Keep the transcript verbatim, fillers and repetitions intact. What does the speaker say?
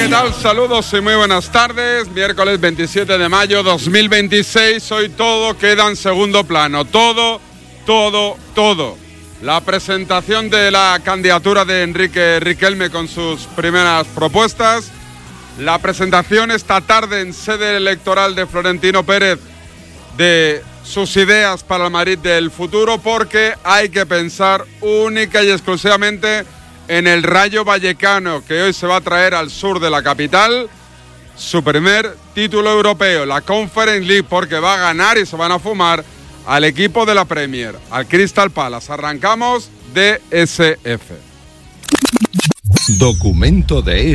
¿qué tal? Saludos y muy buenas tardes. Miércoles veintisiete de mayo dos mil veintiséis. Hoy todo queda en segundo plano. Todo, todo, todo. La presentación de la candidatura de Enrique Riquelme con sus primeras propuestas. La presentación esta tarde en sede electoral de Florentino Pérez de sus ideas para el Madrid del futuro, porque hay que pensar única y exclusivamente en el Rayo Vallecano, que hoy se va a traer al sur de la capital su primer título europeo, la Conference League, porque va a ganar y se van a fumar al equipo de la Premier, al Crystal Palace. Arrancamos D S F. Documento de